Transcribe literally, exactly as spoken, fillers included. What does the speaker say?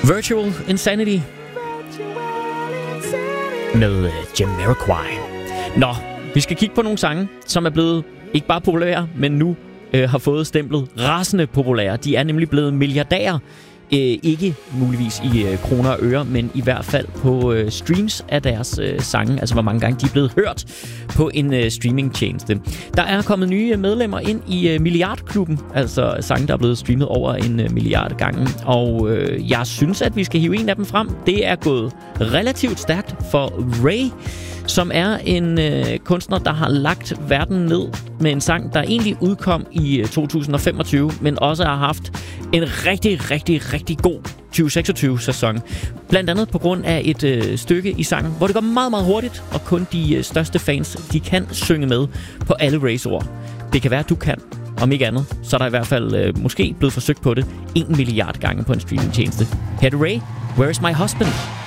Virtual Insanity med Jamiroquai. Nå, vi skal kigge på nogle sange, som er blevet ikke bare populære, men nu øh, har fået stemplet rasende populære. De er nemlig blevet milliardærer. Øh, ikke muligvis i øh, kroner og øre, men i hvert fald på øh, streams af deres øh, sange. Altså hvor mange gange de er blevet hørt på en øh, streamingtjeneste. Der er kommet nye medlemmer ind i øh, milliardklubben. Altså sange, der er blevet streamet over en øh, milliard gange. Og øh, jeg synes, at vi skal hive en af dem frem. Det er gået relativt stærkt for Ray, som er en øh, kunstner, der har lagt verden ned med en sang, der egentlig udkom i øh, to tusind femogtyve, men også har haft en rigtig, rigtig, rigtig god tyve seksogtyve-sæson. Blandt andet på grund af et øh, stykke i sangen, hvor det går meget, meget hurtigt, og kun de øh, største fans, de kan synge med på alle Rays-ord. Det kan være, at du kan. Om ikke andet, så er der i hvert fald øh, måske blevet forsøgt på det en milliard gange på en streamingtjeneste. Her er Ray, Where is my husband?